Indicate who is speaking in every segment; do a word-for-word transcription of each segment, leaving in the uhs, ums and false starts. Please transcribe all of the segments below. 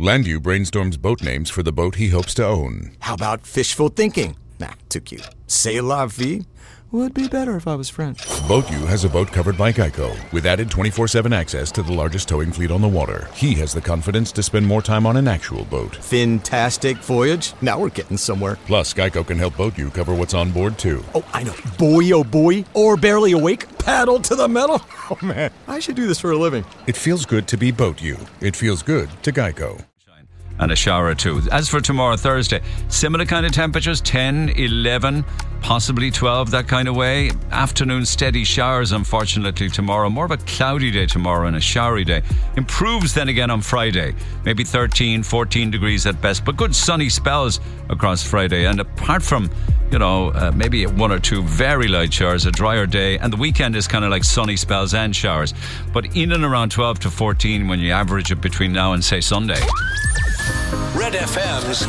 Speaker 1: Landu brainstorms boat names for the boat he hopes to own.
Speaker 2: How about fishful thinking? Nah, too cute. C'est la vie? Would be better if I was French.
Speaker 1: BoatU has a boat covered by Geico, with added twenty-four seven access to the largest towing fleet on the water. He has the confidence to spend more time on an actual boat.
Speaker 2: Fantastic voyage. Now we're getting somewhere.
Speaker 1: Plus, Geico can help BoatU cover what's on board, too.
Speaker 2: Oh, I know. Boy, oh boy. Or barely awake. Paddle to the metal. Oh, man. I should do this for a living.
Speaker 1: It feels good to be BoatU. It feels good to Geico.
Speaker 3: And a shower or two. As for tomorrow, Thursday, similar kind of temperatures, ten, eleven, possibly twelve, that kind of way. Afternoon steady showers, unfortunately, tomorrow. More of a cloudy day tomorrow and a showery day. Improves then again on Friday. Maybe thirteen, fourteen degrees at best, but good sunny spells across Friday. And apart from, you know, uh, maybe one or two very light showers, a drier day, and the weekend is kind of like sunny spells and showers. But in and around twelve to fourteen when you average it between now and, say, Sunday.
Speaker 4: Red F M's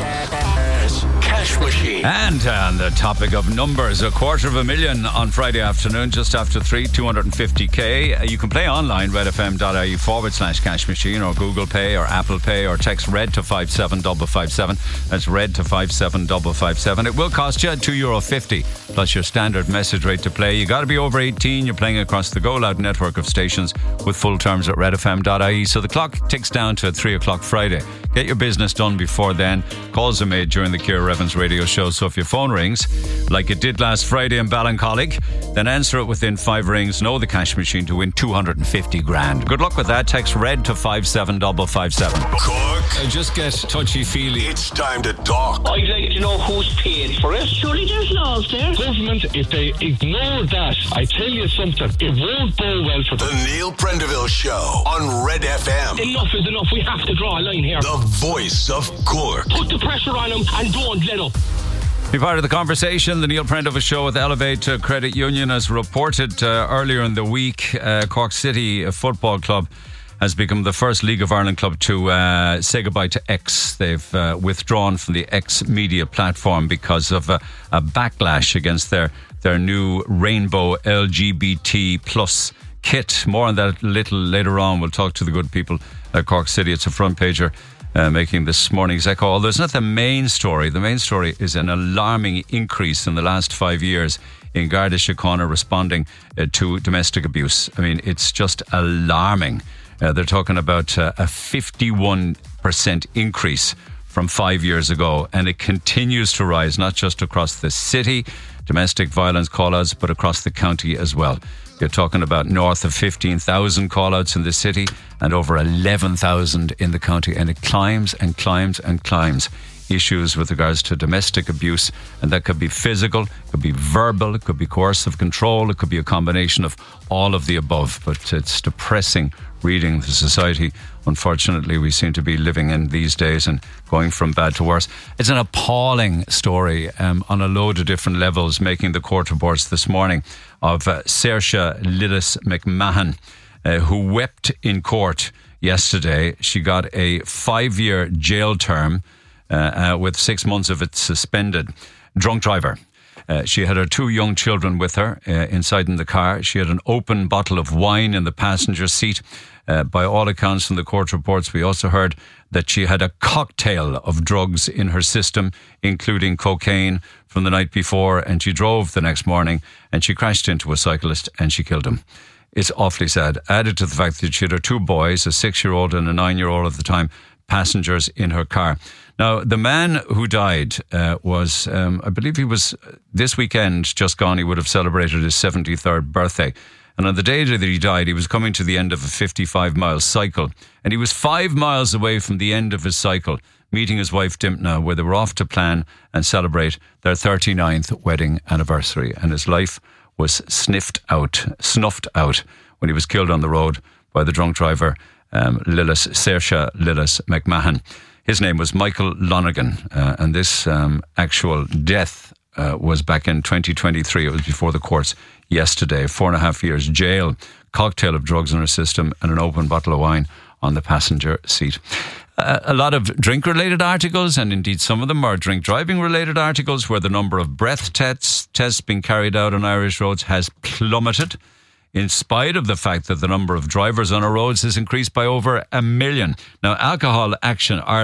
Speaker 4: Cash Machine.
Speaker 3: And on the topic of numbers, a quarter of a million on Friday afternoon, just after three, two hundred fifty k. You can play online, redfm.ie forward slash cash machine, or Google Pay or Apple Pay, or text RED to five seven five five seven. That's RED to five seven five five seven. It will cost you two euro fifty plus your standard message rate to play. You got to be over eighteen. You're playing across the Go Loud network of stations with full terms at redfm.ie. So the clock ticks down to three o'clock Friday. Get your business done before then. Calls are made during the Ciara Evans radio show, so if your phone rings, like it did last Friday in Ballincollig, then answer it within five rings. Know the cash machine to win two hundred fifty grand. Good luck with that. Text RED to five seven five five seven.
Speaker 4: Cork.
Speaker 3: I just get touchy-feely.
Speaker 4: It's time to talk.
Speaker 5: I'd like to know who's paid for it. Surely there's laws there.
Speaker 6: Government, if they ignore that, I tell you something, it won't go well for them.
Speaker 4: The Neil Prendeville Show on Red F M.
Speaker 5: Enough is enough. We have to draw a line here.
Speaker 4: The voice of Cork.
Speaker 5: Put the pressure on them and don't let up.
Speaker 3: Be part of the conversation. The Neil Prendeville Show with Elevate Credit Union has reported uh, earlier in the week, uh, Cork City Football Club has become the first League of Ireland club to uh, say goodbye to X. They've uh, withdrawn from the X media platform because of a, a backlash against their, their new rainbow L G B T plus kit. More on that a little later on. We'll talk to the good people at Cork City. It's a front pager uh, making this morning's echo. Although it's not the main story. The main story is an alarming increase in the last five years in Garda Síochána responding uh, to domestic abuse. I mean, it's just alarming. Uh, they're talking about uh, a fifty-one percent increase from five years ago, and it continues to rise, not just across the city, domestic violence call-outs, but across the county as well. You're talking about north of fifteen thousand call-outs in the city and over eleven thousand in the county, and it climbs and climbs and climbs. Issues with regards to domestic abuse, and that could be physical, it could be verbal, it could be coercive control, it could be a combination of all of the above. But it's depressing reading the society, unfortunately, we seem to be living in these days, and going from bad to worse. It's an appalling story um, on a load of different levels, making the court reports this morning of uh, Saoirse Lillis McMahon, uh, who wept in court yesterday. She got a five-year jail term Uh, uh, with six months of it suspended. Drunk driver. Uh, she had her two young children with her uh, inside in the car. She had an open bottle of wine in the passenger seat. Uh, by all accounts from the court reports, we also heard that she had a cocktail of drugs in her system, including cocaine from the night before, and she drove the next morning and she crashed into a cyclist and she killed him. It's awfully sad. Added to the fact that she had her two boys, a six-year-old and a nine-year-old at the time, passengers in her car. Now, the man who died uh, was, um, I believe he was, this weekend just gone, he would have celebrated his seventy-third birthday. And on the day that he died, he was coming to the end of a fifty-five mile cycle. And he was five miles away from the end of his cycle, meeting his wife Dimpna, where they were off to plan and celebrate their thirty-ninth wedding anniversary. And his life was sniffed out, snuffed out when he was killed on the road by the drunk driver, um, Lillis, Saoirse Lillis McMahon. His name was Michael Lonergan, uh, and this um, actual death uh, was back in twenty twenty-three. It was before the courts yesterday. Four and a half years jail, cocktail of drugs in her system, and an open bottle of wine on the passenger seat. Uh, a lot of drink-related articles, and indeed some of them are drink-driving-related articles, where the number of breath tests, tests being carried out on Irish roads has plummeted, in spite of the fact that the number of drivers on our roads has increased by over a million. Now, Alcohol Action Ireland